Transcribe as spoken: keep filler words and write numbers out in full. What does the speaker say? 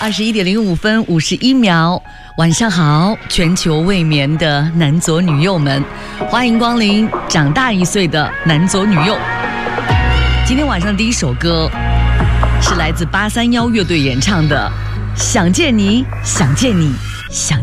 二十一点零五分五十一秒，晚上好，全球未眠的男左女右们，欢迎光临长大一岁的男左女右。今天晚上第一首歌是来自八三一乐队演唱的《想见你，想见你，想